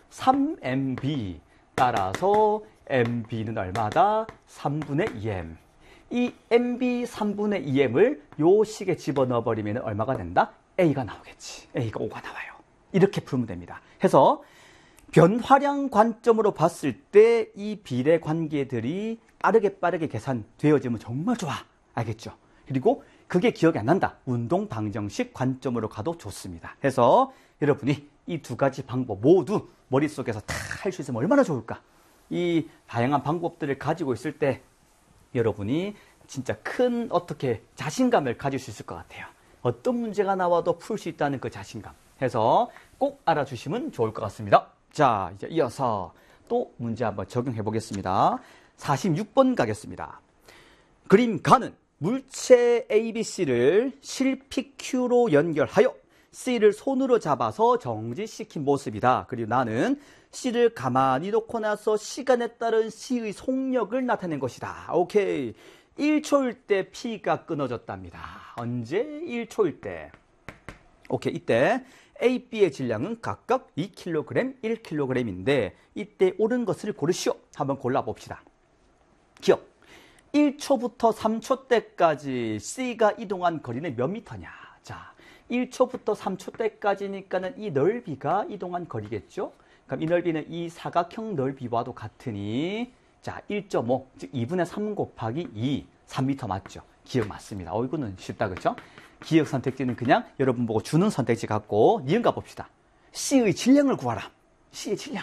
3MB. 따라서 MB는 얼마다? 3분의 2M. 이 MB 3분의 2M을 요 식에 집어넣어버리면 얼마가 된다? A가 나오겠지. A가 5가 나와요. 이렇게 풀면 됩니다. 해서 변화량 관점으로 봤을 때 이 비례 관계들이 빠르게 계산되어지면 정말 좋아. 알겠죠? 그리고 그게 기억이 안 난다. 운동 방정식 관점으로 가도 좋습니다. 해서 여러분이 이 두 가지 방법 모두 머릿속에서 다 할 수 있으면 얼마나 좋을까? 이 다양한 방법들을 가지고 있을 때 여러분이 진짜 큰 어떻게 자신감을 가질 수 있을 것 같아요. 어떤 문제가 나와도 풀 수 있다는 그 자신감. 해서 꼭 알아주시면 좋을 것 같습니다. 자, 이제 이어서 또 문제 한번 적용해 보겠습니다. 46번 가겠습니다. 그림 가는 물체 ABC를 실픽 Q로 연결하여 C를 손으로 잡아서 정지시킨 모습이다. 그리고 나는 C를 가만히 놓고 나서 시간에 따른 C의 속력을 나타낸 것이다. 오케이. 1초일 때 P가 끊어졌답니다. 언제? 1초일 때. 오케이. 이때 A, B의 질량은 각각 2kg, 1kg인데 이때 옳은 것을 고르시오. 한번 골라봅시다. 기억. 1초부터 3초 때까지 C가 이동한 거리는 몇 미터냐? 자, 1초부터 3초 때까지니까는 이 넓이가 이동한 거리겠죠? 그럼 이 넓이는 이 사각형 넓이와도 같으니 자, 1.5, 즉 2분의 3 곱하기 2, 3m 맞죠? 기억 맞습니다. 이거는 쉽다, 그렇죠? 기억 선택지는 그냥 여러분 보고 주는 선택지 갖고 니은 가봅시다. C의 질량을 구하라. C의 질량.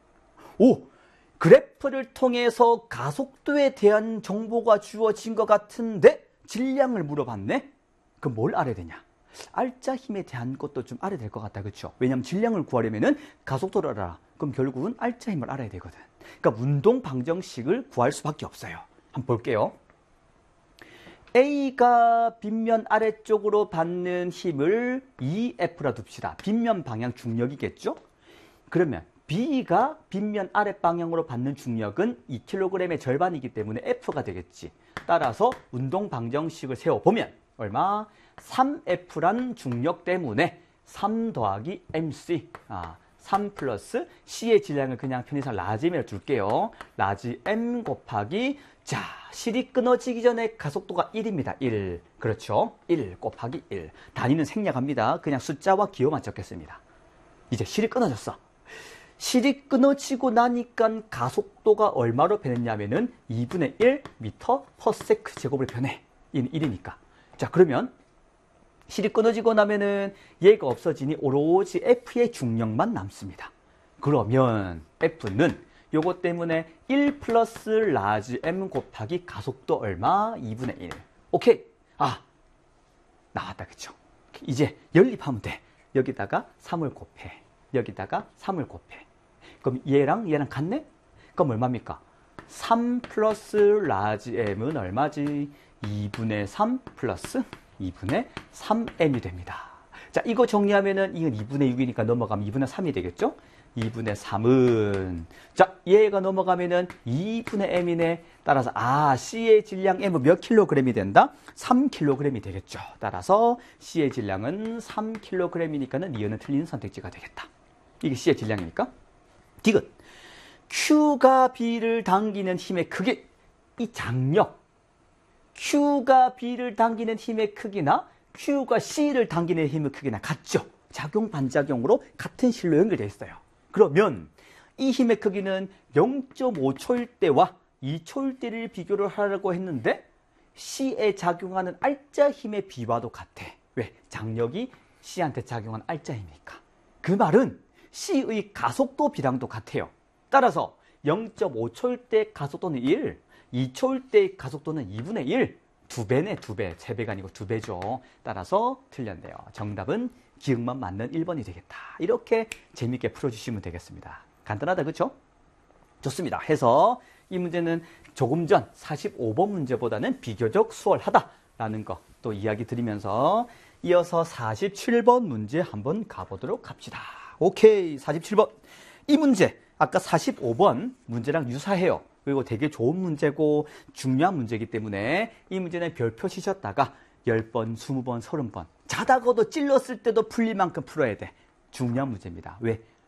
오! 그래프를 통해서 가속도에 대한 정보가 주어진 것 같은데 질량을 물어봤네? 그럼 뭘 알아야 되냐? 알짜 힘에 대한 것도 좀 알아야 될 것 같다, 그렇죠? 왜냐하면 질량을 구하려면은 가속도를 알아. 그럼 결국은 알짜 힘을 알아야 되거든. 그러니까 운동 방정식을 구할 수밖에 없어요. 한번 볼게요. A가 빗면 아래쪽으로 받는 힘을 EF라 둡시다. 빗면 방향 중력이겠죠? 그러면 B가 빗면 아래 방향으로 받는 중력은 2kg의 절반이기 때문에 F가 되겠지. 따라서 운동 방정식을 세워보면 얼마? 3F란 중력 때문에 3 더하기 MC. 3 플러스 C의 질량을 그냥 편의상 라지 M을 줄게요. 라지 M 곱하기 자, 실이 끊어지기 전에 가속도가 1입니다. 1. 그렇죠? 1 곱하기 1. 단위는 생략합니다. 그냥 숫자와 기호만 적겠습니다. 이제 실이 끊어졌어. 실이 끊어지고 나니까 가속도가 얼마로 변했냐면은 2분의 1 미터 퍼 세크 제곱으로 변해. 1이니까. 자, 그러면 실이 끊어지고 나면은 얘가 없어지니 오로지 F의 중력만 남습니다. 그러면 F는 요거 때문에 1 플러스 라지 M 곱하기 가속도 얼마? 2분의 1. 오케이. 나왔다. 그쵸? 이제 연립하면 돼. 여기다가 3을 곱해. 여기다가 3을 곱해. 그럼 얘랑 같네? 그럼 얼마입니까? 3 플러스 라지 M은 얼마지? 2분의 3 플러스 2분의 3M이 됩니다. 자, 이거 정리하면은 이건 2분의 6이니까 넘어가면 2분의 3이 되겠죠? 2분의 3은 자, 얘가 넘어가면은 2분의 M이네. 따라서 C의 질량 M은 몇 킬로그램이 된다? 3kg이 되겠죠. 따라서 C의 질량은 3kg이니까는 이어는 틀린 선택지가 되겠다. 이게 C의 질량이니까. 디귿. Q가 B를 당기는 힘의 크기. 이 장력. Q가 B를 당기는 힘의 크기나 Q가 C를 당기는 힘의 크기나 같죠? 작용 반작용으로 같은 실로 연결되어 있어요. 그러면 이 힘의 크기는 0.5초일 때와 2초일 때를 비교를 하려고 했는데 C에 작용하는 알짜 힘의 비와도 같아. 왜? 장력이 C한테 작용한 알짜 힘이니까. 그 말은 C의 가속도 비랑도 같아요. 따라서 0.5초일 때 가속도는 1, 2초일 때 가속도는 2분의 1. 2배네, 2배. 3배가 아니고 2배죠. 따라서 틀렸네요. 정답은 기억만 맞는 1번이 되겠다. 이렇게 재밌게 풀어주시면 되겠습니다. 간단하다, 그렇죠? 좋습니다. 해서 이 문제는 조금 전 45번 문제보다는 비교적 수월하다라는 거 또 이야기 드리면서 이어서 47번 문제 한번 가보도록 합시다. 오케이, 47번. 이 문제 아까 45번 문제랑 유사해요. 그리고 되게 좋은 문제고 중요한 문제이기 때문에 이 문제는 별표 치셨다가 10번, 20번, 30번 자다가도 찔렀을 때도 풀릴 만큼 풀어야 돼. 중요한 문제입니다. 왜?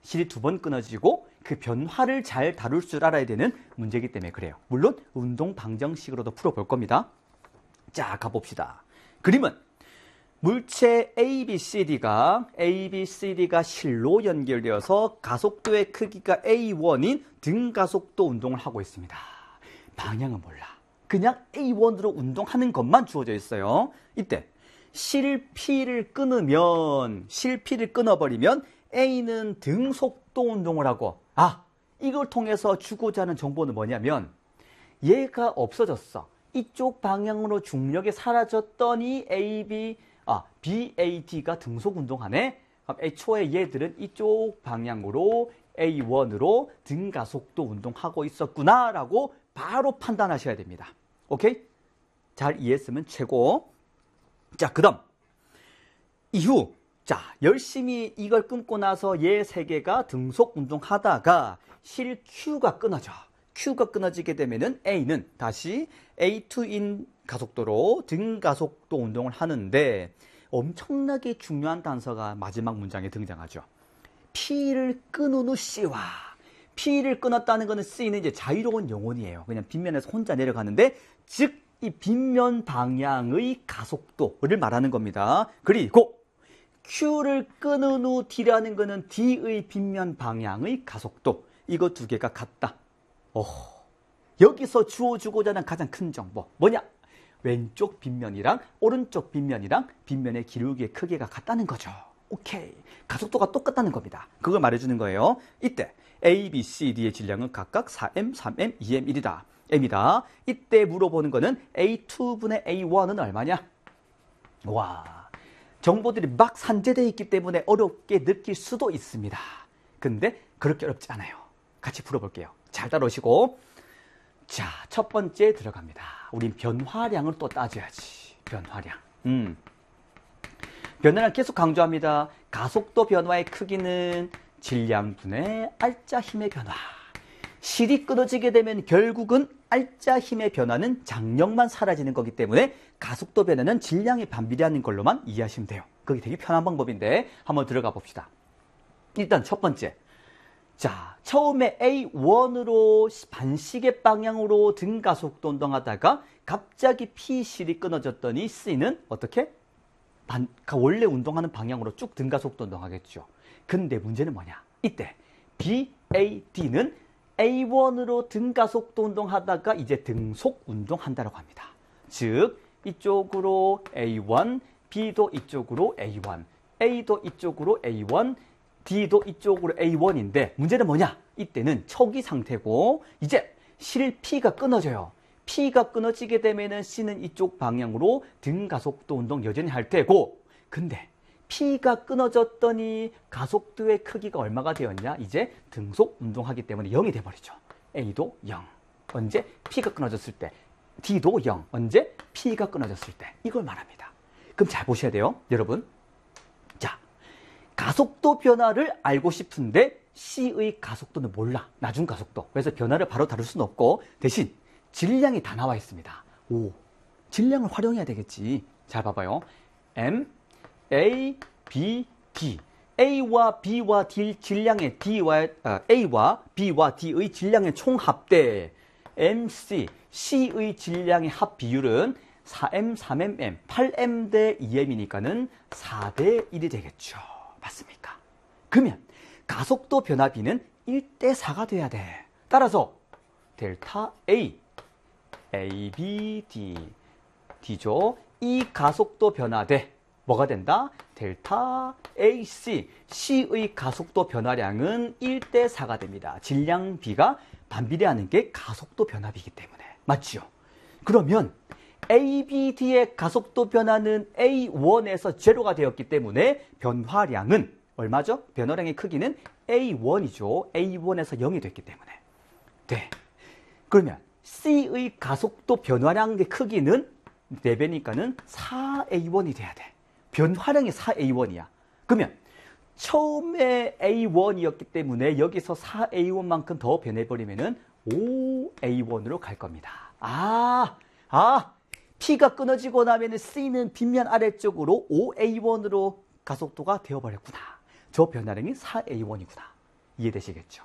실이 2번 끊어지고 그 변화를 잘 다룰 줄 알아야 되는 문제이기 때문에 그래요. 물론 운동 방정식으로도 풀어볼 겁니다. 자, 가봅시다. 그림은 물체 ABCD가 실로 연결되어서 가속도의 크기가 A1인 등가속도 운동을 하고 있습니다. 방향은 몰라. 그냥 A1으로 운동하는 것만 주어져 있어요. 이때 실 P를 끊어버리면 A는 등속도 운동을 하고, 이걸 통해서 주고자 하는 정보는 뭐냐면 얘가 없어졌어. 이쪽 방향으로 중력이 사라졌더니 BAD가 등속 운동하네. 그럼 애초에 얘들은 이쪽 방향으로 A1으로 등가속도 운동하고 있었구나라고 바로 판단하셔야 됩니다. 오케이? 잘 이해했으면 최고. 자, 그 다음 이후 열심히 이걸 끊고 나서 얘 3개가 등속 운동하다가 실 Q가 끊어져. Q가 끊어지게 되면은 A는 다시 A2인 가속도로 등가속도 운동을 하는데 엄청나게 중요한 단서가 마지막 문장에 등장하죠. P를 끊은 후 C와 P를 끊었다는 것은 C는 이제 자유로운 영혼이에요. 그냥 빗면에서 혼자 내려가는데 즉 이 빗면 방향의 가속도를 말하는 겁니다. 그리고 Q를 끊은 후 D라는 것은 D의 빗면 방향의 가속도. 이거 2개가 같다. 여기서 주어주고자 하는 가장 큰 정보 뭐냐? 왼쪽 빗면이랑 오른쪽 빗면이랑 빗면의 기울기의 크기가 같다는 거죠. 오케이. 가속도가 똑같다는 겁니다. 그걸 말해주는 거예요. 이때 A, B, C, D의 질량은 각각 4M, 3M, 2M, 1이다. M이다. 이때 물어보는 거는 A2분의 A1은 얼마냐? 와, 정보들이 막 산재되어 있기 때문에 어렵게 느낄 수도 있습니다. 근데 그렇게 어렵지 않아요. 같이 풀어볼게요. 잘 따라오시고. 자, 첫 번째 들어갑니다. 우린 변화량을 또 따져야지. 변화량. 변화량 계속 강조합니다. 가속도 변화의 크기는 질량분의 알짜 힘의 변화. 실이 끊어지게 되면 결국은 알짜 힘의 변화는 장력만 사라지는 거기 때문에 가속도 변화는 질량에 반비례하는 걸로만 이해하시면 돼요. 그게 되게 편한 방법인데 한번 들어가 봅시다. 일단 첫 번째. 자, 처음에 A1으로 반시계 방향으로 등가속도 운동하다가 갑자기 P실이 끊어졌더니 C는 어떻게? 원래 운동하는 방향으로 쭉 등가속도 운동하겠죠. 근데 문제는 뭐냐? 이때 BAD는 A1으로 등가속도 운동하다가 이제 등속 운동한다고 합니다. 즉 이쪽으로 A1, B도 이쪽으로 A1, A도 이쪽으로 A1, D도 이쪽으로 A1인데 문제는 뭐냐? 이때는 초기 상태고 이제 실 P가 끊어져요. P가 끊어지게 되면은 C는 이쪽 방향으로 등가속도 운동 여전히 할 테고 근데 P가 끊어졌더니 가속도의 크기가 얼마가 되었냐? 이제 등속 운동하기 때문에 0이 돼버리죠. A도 0. 언제? P가 끊어졌을 때. D도 0. 언제? P가 끊어졌을 때. 이걸 말합니다. 그럼 잘 보셔야 돼요. 여러분. 자, 가속도 변화를 알고 싶은데 C의 가속도는 몰라. 나중 가속도. 그래서 변화를 바로 다룰 수는 없고 대신 질량이 다 나와 있습니다. 질량을 활용해야 되겠지. 잘 봐봐요. M, A, B, D. A와 B와 D 질량의 A와 B와 D의 질량의 총합대 MC, C의 질량의 합 비율은 4M, 3MM, 8M 대 2M이니까는 4대 1이 되겠죠. 맞습니까? 그러면 가속도 변화비는 1대 4가 돼야 돼. 따라서 델타 A, A, B, D, D죠. 이 가속도 변화대 뭐가 된다? 델타 AC, C의 가속도 변화량은 1대 4가 됩니다. 질량 B가 반비례하는 게 가속도 변화비이기 때문에. 맞죠? 그러면 ABD의 가속도 변화는 A1에서 제로가 되었기 때문에 변화량은 얼마죠? 변화량의 크기는 A1이죠. A1에서 0이 됐기 때문에. 네. 그러면 C의 가속도 변화량의 크기는 4배니까는 4A1이 돼야 돼. 변화량이 4A1이야. 그러면 처음에 A1이었기 때문에 여기서 4A1만큼 더 변해버리면은 5A1으로 갈 겁니다. P가 끊어지고 나면 C는 빗면 아래쪽으로 5A1으로 가속도가 되어버렸구나. 저 변화량이 4A1이구나. 이해되시겠죠?